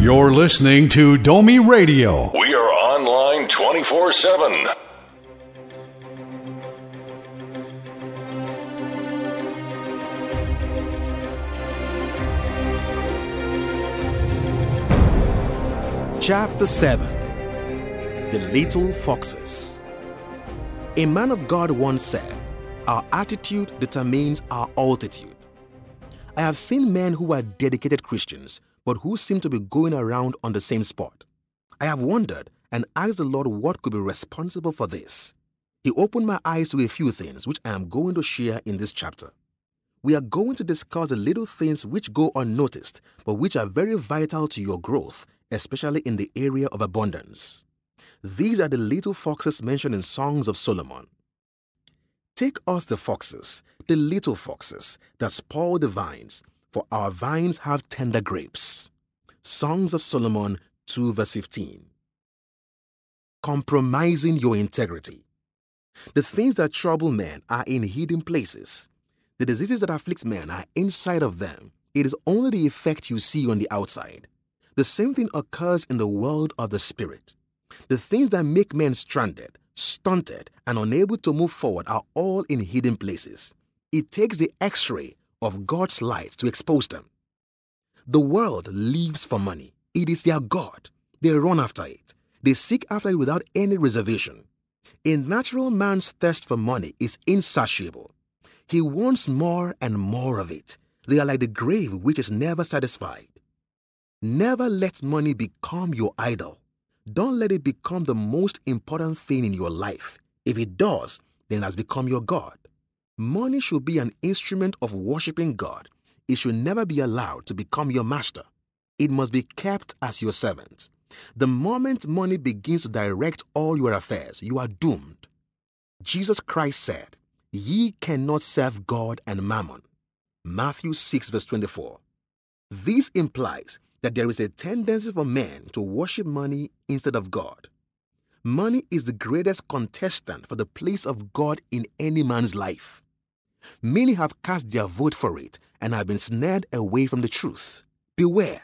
You're listening to Domi Radio. We are online 24/7. Chapter 7. The Little Foxes. A man of God once said, "Our attitude determines our altitude." I have seen men who are dedicated Christians, but who seem to be going around on the same spot. I have wondered and asked the Lord what could be responsible for this. He opened my eyes to a few things which I am going to share in this chapter. We are going to discuss the little things which go unnoticed, but which are very vital to your growth, especially in the area of abundance. These are the little foxes mentioned in Songs of Solomon. Take us the foxes, the little foxes that spoil the vines, for our vines have tender grapes. Songs of Solomon 2 verse 15. Compromising your integrity. The things that trouble men are in hidden places. The diseases that afflict men are inside of them. It is only the effect you see on the outside. The same thing occurs in the world of the spirit. The things that make men stranded, stunted, and unable to move forward are all in hidden places. It takes the X-ray of God's light to expose them. The world lives for money. It is their God. They run after it. They seek after it without any reservation. A natural man's thirst for money is insatiable. He wants more and more of it. They are like the grave which is never satisfied. Never let money become your idol. Don't let it become the most important thing in your life. If it does, then it has become your God. Money should be an instrument of worshiping God. It should never be allowed to become your master. It must be kept as your servant. The moment money begins to direct all your affairs, you are doomed. Jesus Christ said, "Ye cannot serve God and mammon." Matthew 6 verse 24. This implies that there is a tendency for men to worship money instead of God. Money is the greatest contestant for the place of God in any man's life. Many have cast their vote for it and have been snared away from the truth. Beware.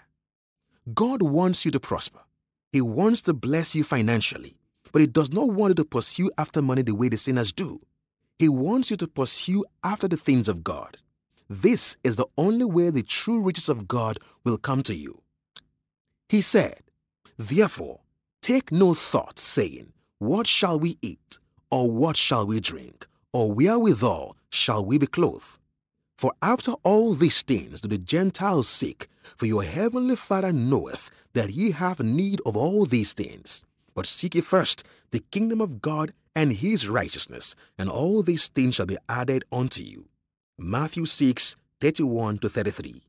God wants you to prosper. He wants to bless you financially, but He does not want you to pursue after money the way the sinners do. He wants you to pursue after the things of God. This is the only way the true riches of God will come to you. He said, "Therefore, take no thought, saying, What shall we eat? Or what shall we drink? Or wherewithal shall we be clothed? For after all these things do the Gentiles seek, for your heavenly Father knoweth that ye have need of all these things. But seek ye first the kingdom of God and His righteousness, and all these things shall be added unto you." Matthew 6, 31-33.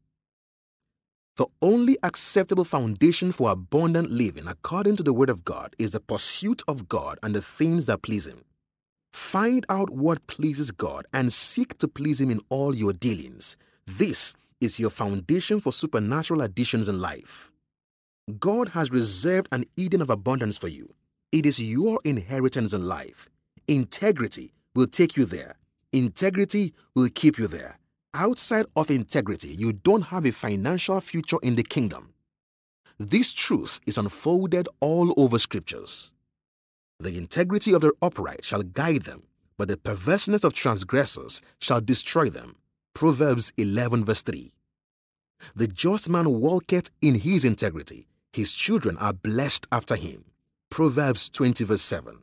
The only acceptable foundation for abundant living according to the Word of God is the pursuit of God and the things that please Him. Find out what pleases God and seek to please Him in all your dealings. This is your foundation for supernatural additions in life. God has reserved an Eden of abundance for you. It is your inheritance in life. Integrity will take you there. Integrity will keep you there. Outside of integrity, you don't have a financial future in the kingdom. This truth is unfolded all over scriptures. The integrity of the upright shall guide them, but the perverseness of transgressors shall destroy them. Proverbs 11 verse 3. The just man walketh in his integrity. His children are blessed after him. Proverbs 20 verse 7.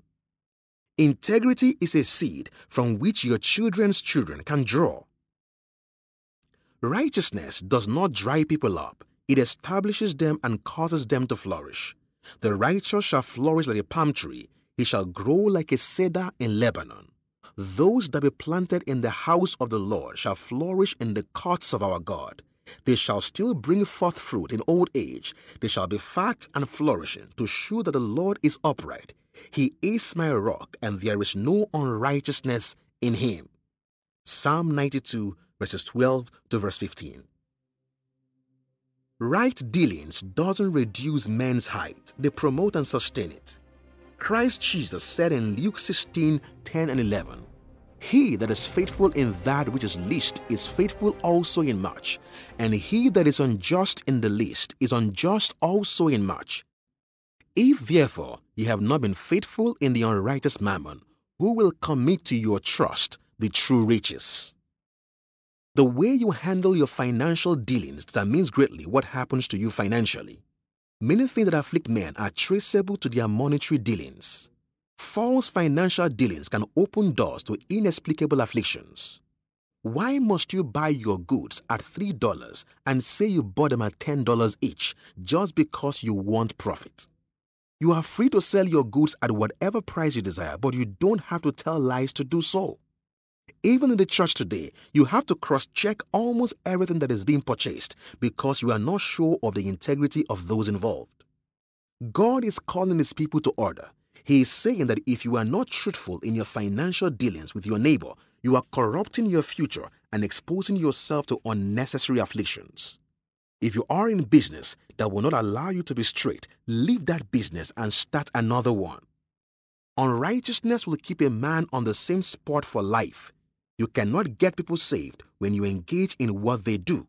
Integrity is a seed from which your children's children can draw. Righteousness does not dry people up. It establishes them and causes them to flourish. The righteous shall flourish like a palm tree. He shall grow like a cedar in Lebanon. Those that be planted in the house of the Lord shall flourish in the courts of our God. They shall still bring forth fruit in old age. They shall be fat and flourishing, to shew that the Lord is upright. He is my rock, and there is no unrighteousness in Him. Psalm 92 verses 12 to verse 15. Right dealings doesn't reduce men's height. They promote and sustain it. Christ Jesus said in Luke 16, 10 and 11, He that is faithful in that which is least is faithful also in much, and he that is unjust in the least is unjust also in much. If therefore ye have not been faithful in the unrighteous mammon, who will commit to your trust the true riches? The way you handle your financial dealings determines greatly what happens to you financially. Many things that afflict men are traceable to their monetary dealings. False financial dealings can open doors to inexplicable afflictions. Why must you buy your goods at $3 and say you bought them at $10 each just because you want profit? You are free to sell your goods at whatever price you desire, but you don't have to tell lies to do so. Even in the church today, you have to cross-check almost everything that is being purchased because you are not sure of the integrity of those involved. God is calling His people to order. He is saying that if you are not truthful in your financial dealings with your neighbor, you are corrupting your future and exposing yourself to unnecessary afflictions. If you are in business that will not allow you to be straight, leave that business and start another one. Unrighteousness will keep a man on the same spot for life. You cannot get people saved when you engage in what they do.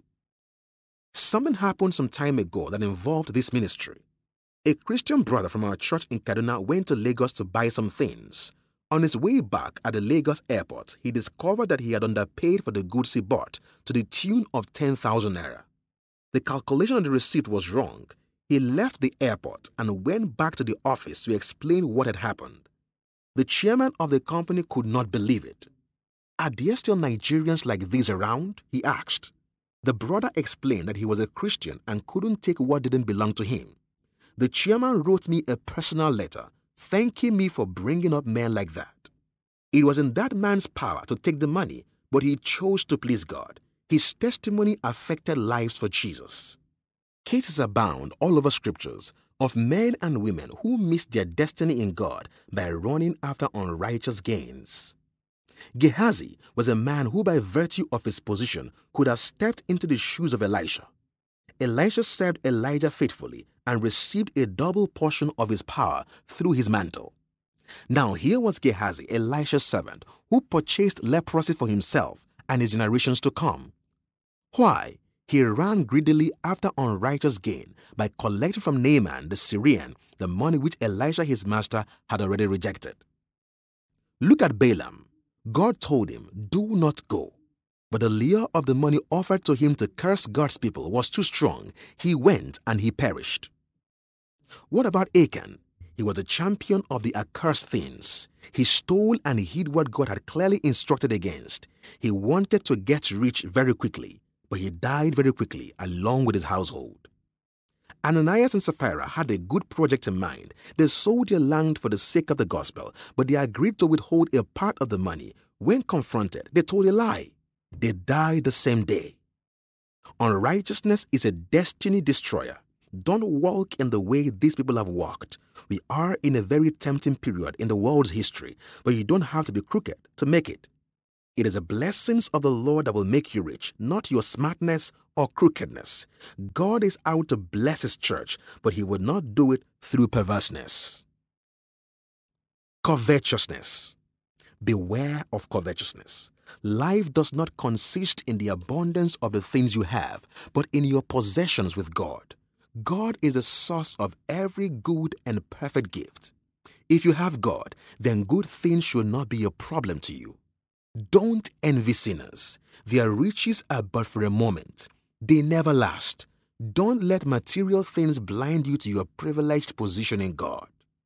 Something happened some time ago that involved this ministry. A Christian brother from our church in Kaduna went to Lagos to buy some things. On his way back at the Lagos airport, he discovered that he had underpaid for the goods he bought to the tune of 10,000 naira. The calculation on the receipt was wrong. He left the airport and went back to the office to explain what had happened. The chairman of the company could not believe it. Are there still Nigerians like these around? He asked. The brother explained that he was a Christian and couldn't take what didn't belong to him. The chairman wrote me a personal letter thanking me for bringing up men like that. It was in that man's power to take the money, but he chose to please God. His testimony affected lives for Jesus. Cases abound all over scriptures of men and women who missed their destiny in God by running after unrighteous gains. Gehazi was a man who by virtue of his position could have stepped into the shoes of Elisha. Elisha served Elijah faithfully and received a double portion of his power through his mantle. Now here was Gehazi, Elisha's servant, who purchased leprosy for himself and his generations to come. Why? He ran greedily after unrighteous gain by collecting from Naaman the Syrian the money which Elisha his master had already rejected. Look at Balaam. God told him, "Do not go." But the lure of the money offered to him to curse God's people was too strong. He went and he perished. What about Achan? He was a champion of the accursed things. He stole and hid what God had clearly instructed against. He wanted to get rich very quickly, but he died very quickly along with his household. Ananias and Sapphira had a good project in mind. They sold their land for the sake of the gospel, but they agreed to withhold a part of the money. When confronted, they told a lie. They died the same day. Unrighteousness is a destiny destroyer. Don't walk in the way these people have walked. We are in a very tempting period in the world's history, but you don't have to be crooked to make it. It is the blessings of the Lord that will make you rich, not your smartness or crookedness. God is out to bless His church, but He would not do it through perverseness. Covetousness. Beware of covetousness. Life does not consist in the abundance of the things you have, but in your possessions with God. God is the source of every good and perfect gift. If you have God, then good things should not be a problem to you. Don't envy sinners. Their riches are but for a moment. They never last. Don't let material things blind you to your privileged position in God.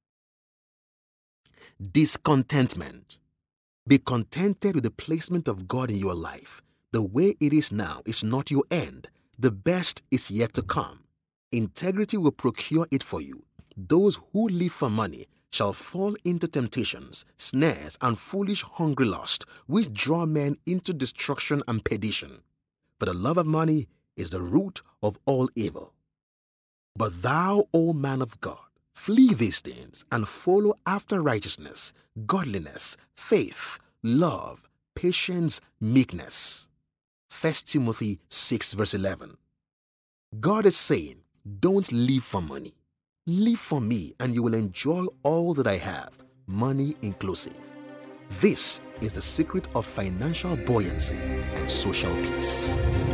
Discontentment. Be contented with the placement of God in your life. The way it is now is not your end. The best is yet to come. Integrity will procure it for you. Those who live for money shall fall into temptations, snares, and foolish hungry lust, which draw men into destruction and perdition. For the love of money is the root of all evil. But thou, O man of God, flee these things and follow after righteousness, godliness, faith, love, patience, meekness. 1 Timothy 6 verse 11. God is saying, don't live for money. Live for me and you will enjoy all that I have, money inclusive. This is the secret of financial buoyancy and social peace.